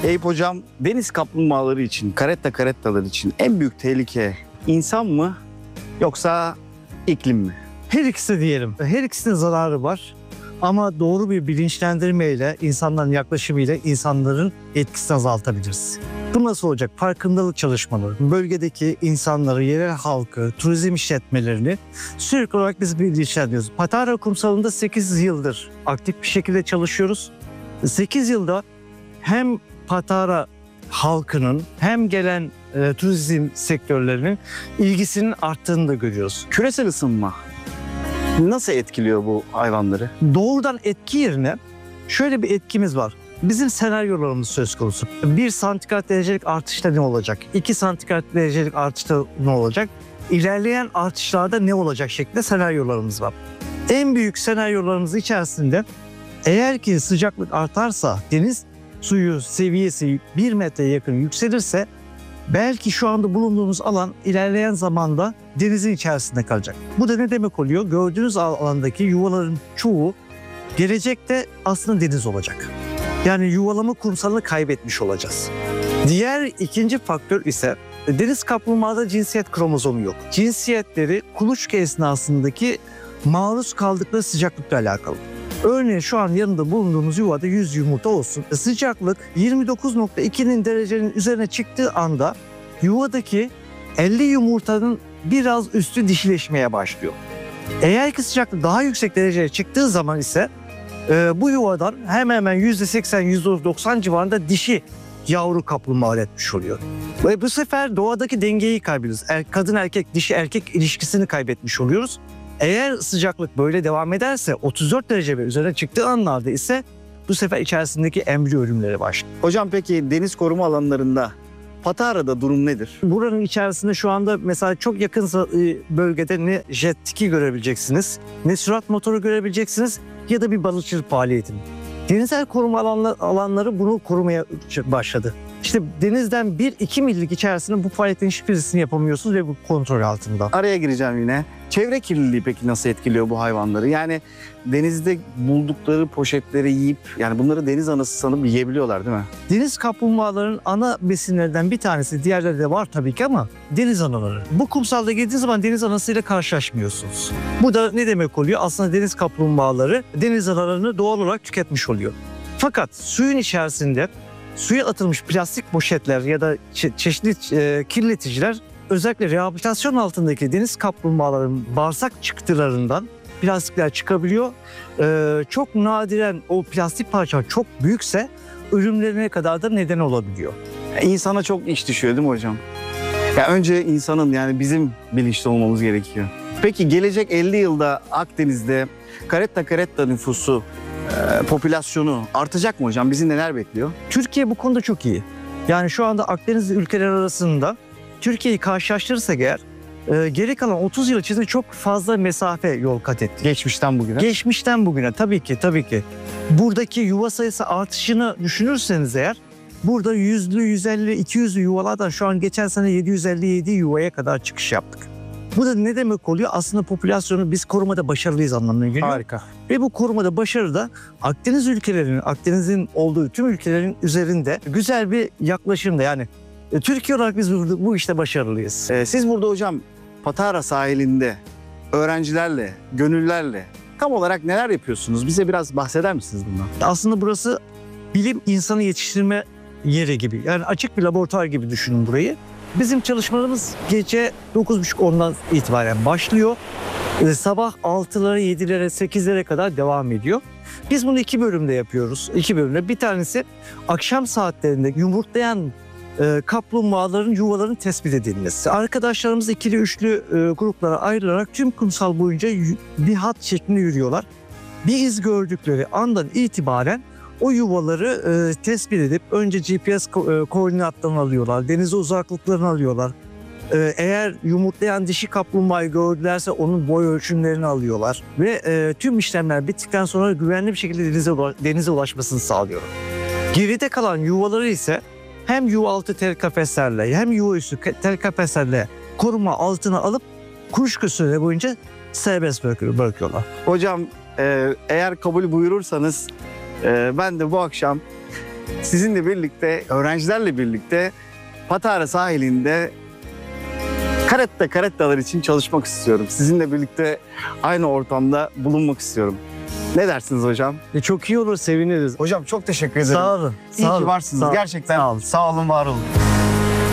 Eyüp Hocam, deniz kaplumbağaları için, karettalar için en büyük tehlike insan mı yoksa iklim mi? Her ikisi diyelim. Her ikisinin zararı var. Ama doğru bir bilinçlendirmeyle, insanların yaklaşımıyla insanların etkisini azaltabiliriz. Bu nasıl olacak? Farkındalık çalışmaları, bölgedeki insanları, yerel halkı, turizm işletmelerini sürekli olarak biz bilinçlendiriyoruz. Patara kumsalında 8 yıldır aktif bir şekilde çalışıyoruz. 8 yılda hem Patara halkının hem gelen turizm sektörlerinin ilgisinin arttığını da görüyoruz. Küresel ısınma nasıl etkiliyor bu hayvanları? Doğrudan etki yerine şöyle bir etkimiz var. Bizim senaryolarımız söz konusu. 1 santigrat derecelik artışta ne olacak? 2 santigrat derecelik artışta ne olacak? İlerleyen artışlarda ne olacak şeklinde senaryolarımız var. En büyük senaryolarımız içerisinde eğer ki sıcaklık artarsa, deniz suyu seviyesi 1 metreye yakın yükselirse belki şu anda bulunduğumuz alan ilerleyen zamanda denizin içerisinde kalacak. Bu da ne demek oluyor? Gördüğünüz alandaki yuvaların çoğu gelecekte aslında deniz olacak. Yani yuvalama kumsalını kaybetmiş olacağız. Diğer ikinci faktör ise deniz kaplumbağada cinsiyet kromozomu yok. Cinsiyetleri kuluçka esnasındaki maruz kaldıkları sıcaklıkla alakalı. Örneğin şu an yanında bulunduğumuz yuvada 100 yumurta olsun. Sıcaklık 29.2'nin derecenin üzerine çıktığı anda yuvadaki 50 yumurtanın biraz üstü dişileşmeye başlıyor. Eğer ki sıcaklık daha yüksek dereceye çıktığı zaman ise bu yuvadan hemen %80, %90 civarında dişi yavru kaplumbağa üretmiş oluyor. Ve bu sefer doğadaki dengeyi kaybediyoruz. Kadın erkek, dişi erkek ilişkisini kaybetmiş oluyoruz. Eğer sıcaklık böyle devam ederse 34 derece ve üzerine çıktığı anlarda ise bu sefer içerisindeki embriyo ölümleri başlıyor. Hocam peki deniz koruma alanlarında Patara'da durum nedir? Buranın içerisinde şu anda mesela çok yakın bölgede ne jet ski görebileceksiniz, ne sürat motoru görebileceksiniz ya da bir balıkçılık faaliyetini. Denizel koruma alanları bunu korumaya başladı. İşte denizden 1-2 millik içerisinde bu faaliyetlerin hiçbirisini yapamıyorsunuz ve bu kontrol altında. Araya gireceğim yine. Çevre kirliliği peki nasıl etkiliyor bu hayvanları? Yani denizde buldukları poşetleri yiyip, yani bunları deniz anası sanıp yiyebiliyorlar değil mi? Deniz kaplumbağalarının ana besinlerinden bir tanesi, diğerleri de var tabii ki ama deniz anaları. Bu kumsalda geldiğiniz zaman deniz anasıyla karşılaşmıyorsunuz. Bu da ne demek oluyor? Aslında deniz kaplumbağaları deniz analarını doğal olarak tüketmiş oluyor. Fakat suyun içerisinde suya atılmış plastik poşetler ya da çeşitli kirleticiler özellikle rehabilitasyon altındaki deniz kaplumbağaların bağırsak çıktılarından plastikler çıkabiliyor. Çok nadiren o plastik parça çok büyükse ölümlerine kadar da neden olabiliyor. İnsana çok iş düşüyor değil mi hocam? Ya önce insanın, yani bizim bilinçli olmamız gerekiyor. Peki gelecek 50 yılda Akdeniz'de karetta nüfusu, popülasyonu artacak mı hocam? Bizi neler bekliyor? Türkiye bu konuda çok iyi. Yani şu anda Akdeniz ülkeleri arasında Türkiye'yi karşılaştırırsak eğer geri kalan 30 yıl içinde çok fazla mesafe yol kat etti. Geçmişten bugüne. Geçmişten bugüne tabii ki. Buradaki yuva sayısı artışını düşünürseniz eğer burada 100'lü, 150'li, 200'lü yuvalardan şu an geçen sene 757 yuvaya kadar çıkış yaptık. Bu da ne demek oluyor? Aslında popülasyonu biz korumada başarılıyız anlamına geliyor. Harika. Ve bu korumada başarı da Akdeniz ülkelerinin, Akdeniz'in olduğu tüm ülkelerin üzerinde güzel bir yaklaşımda, yani Türkiye olarak biz bu işte başarılıyız. Siz burada hocam Patara sahilinde öğrencilerle, gönüllerle tam olarak neler yapıyorsunuz? Bize biraz bahseder misiniz bundan? Aslında burası bilim insanı yetiştirme yeri gibi. Yani açık bir laboratuvar gibi düşünün burayı. Bizim çalışmalarımız gece 9.30-10'dan itibaren başlıyor. Sabah 6'lara, 7'lere, 8'lere kadar devam ediyor. Biz bunu 2 bölümde yapıyoruz. 2 bölümde. Bir tanesi akşam saatlerinde yumurtlayan kaplumbağaların yuvalarının tespit edilmesi. Arkadaşlarımız ikili üçlü gruplara ayrılarak tüm kumsal boyunca bir hat şeklinde yürüyorlar. Bir iz gördükleri andan itibaren o yuvaları tespit edip önce GPS koordinatlarını alıyorlar, denize uzaklıklarını alıyorlar. Eğer yumurtlayan dişi kaplumbağayı gördülerse onun boy ölçümlerini alıyorlar ve tüm işlemler bittikten sonra güvenli bir şekilde denize ulaşmasını sağlıyorlar. Geride kalan yuvaları ise hem yuva altı tel kafeslerle hem yuva üstü tel kafeslerle koruma altına alıp kuşku süre boyunca serbest bırakıyorlar. Hocam eğer kabul buyurursanız ben de bu akşam sizinle birlikte, öğrencilerle birlikte Patara sahilinde karettalar için çalışmak istiyorum. Sizinle birlikte aynı ortamda bulunmak istiyorum. Ne dersiniz hocam? Çok iyi olur, seviniriz. Hocam çok teşekkür ederim. Sağ olun. İyi Sağ ki olun. varsınız. Sağ olun. Gerçekten Sağ olun. sağ olun, var olun.